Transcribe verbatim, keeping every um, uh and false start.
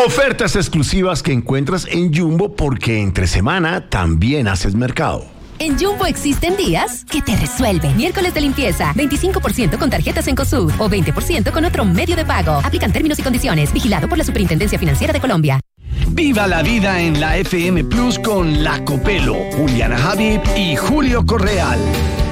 Ofertas exclusivas que encuentras en Jumbo porque entre semana también haces mercado. En Jumbo existen días que te resuelven. Miércoles de limpieza, veinticinco por ciento con tarjetas Cencosud o veinte por ciento con otro medio de pago. Aplican términos y condiciones. Vigilado por la Superintendencia Financiera de Colombia. Viva la vida en la F M Plus con La Copelo, Juliana Habib y Julio Correal.